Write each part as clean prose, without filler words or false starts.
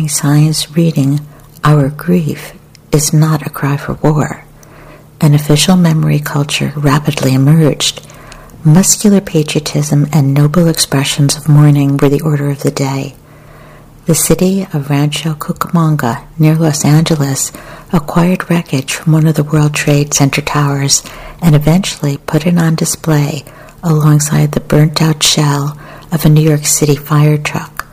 carrying signs reading, "Our grief is not a cry for war." An official memory culture rapidly emerged. Muscular patriotism and noble expressions of mourning were the order of the day. The city of Rancho Cucamonga, near Los Angeles, acquired wreckage from one of the World Trade Center towers and eventually put it on display alongside the burnt-out shell of a New York City fire truck.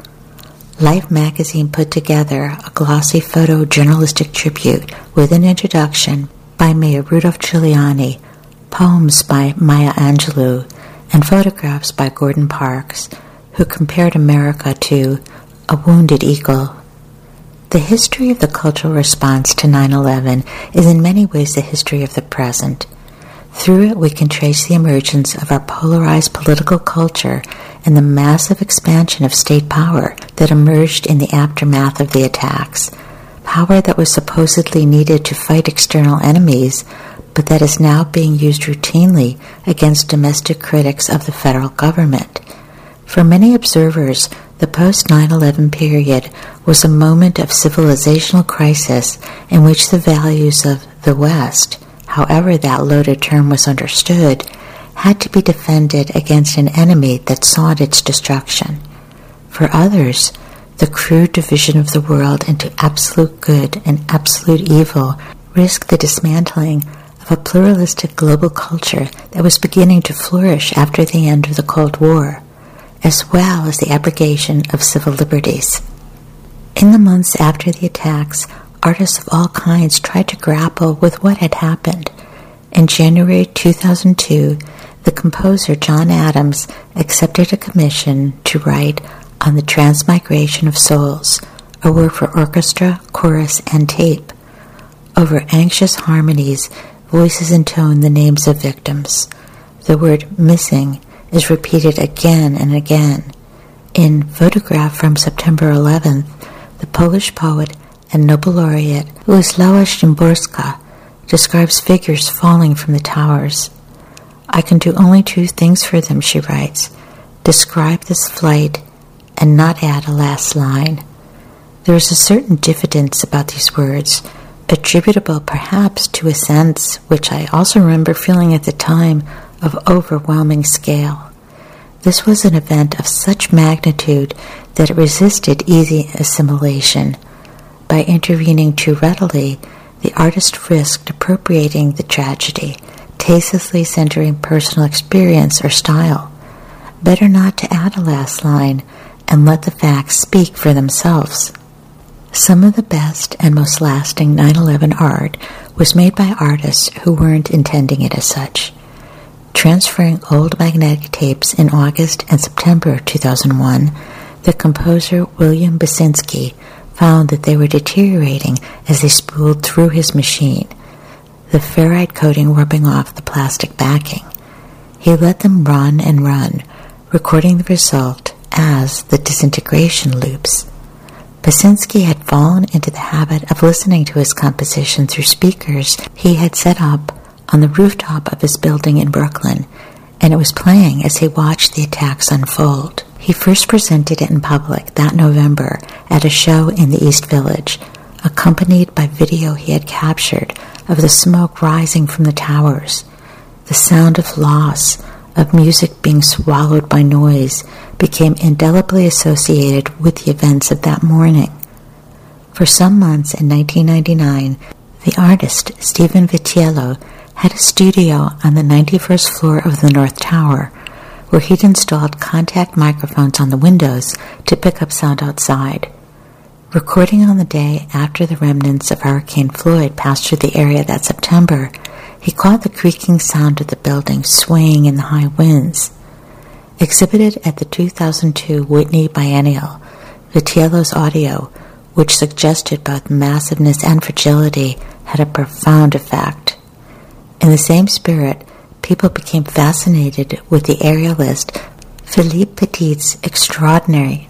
Life magazine put together a glossy photojournalistic tribute with an introduction by Mayor Rudolph Giuliani, poems by Maya Angelou, and photographs by Gordon Parks, who compared America to a wounded eagle. The history of the cultural response to 9/11 is in many ways the history of the present. Through it, we can trace the emergence of our polarized political culture and the massive expansion of state power that emerged in the aftermath of the attacks. Power that was supposedly needed to fight external enemies, but that is now being used routinely against domestic critics of the federal government. For many observers, the post-9/11 period was a moment of civilizational crisis in which the values of the West, however that loaded term was understood, had to be defended against an enemy that sought its destruction. For others, the crude division of the world into absolute good and absolute evil risked the dismantling of a pluralistic global culture that was beginning to flourish after the end of the Cold War, as well as the abrogation of civil liberties. In the months after the attacks, artists of all kinds tried to grapple with what had happened. In January 2002, the composer John Adams accepted a commission to write on the Transmigration of Souls, a work for orchestra, chorus, and tape. Over anxious harmonies, voices intone the names of victims. The word "missing" is repeated again and again. In Photograph from September 11th, the Polish poet and Nobel laureate Wisława Szymborska describes figures falling from the towers. "I can do only two things for them," she writes: describe this flight and not add a last line. There is a certain diffidence about these words, attributable perhaps to a sense, which I also remember feeling at the time, of overwhelming scale. This was an event of such magnitude that it resisted easy assimilation. By intervening too readily, the artist risked appropriating the tragedy, tastelessly centering personal experience or style. Better not to add a last line and let the facts speak for themselves. Some of the best and most lasting 9/11 art was made by artists who weren't intending it as such. Transferring old magnetic tapes in August and September 2001, the composer William Basinski found that they were deteriorating as they spooled through his machine, the ferrite coating rubbing off the plastic backing. He let them run and run, recording the result as the disintegration loops. Basinski had fallen into the habit of listening to his composition through speakers he had set up on the rooftop of his building in Brooklyn, and it was playing as he watched the attacks unfold. He first presented it in public that November at a show in the East Village, accompanied by video he had captured of the smoke rising from the towers. The sound of loss, of music being swallowed by noise, became indelibly associated with the events of that morning. For some months in 1999, the artist Stephen Vitiello had a studio on the 91st floor of the North Tower, where he'd installed contact microphones on the windows to pick up sound outside. Recording on the day after the remnants of Hurricane Floyd passed through the area that September, he caught the creaking sound of the building swaying in the high winds. Exhibited at the 2002 Whitney Biennial, Vitiello's audio, which suggested both massiveness and fragility, had a profound effect. In the same spirit, people became fascinated with the aerialist Philippe Petit's extraordinary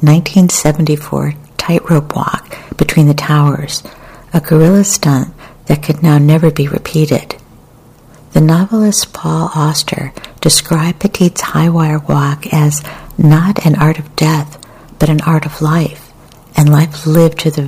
1974 tightrope walk between the towers, a guerrilla stunt that could now never be repeated. The novelist Paul Auster described Petit's high-wire walk as not an art of death, but an art of life, and life lived to the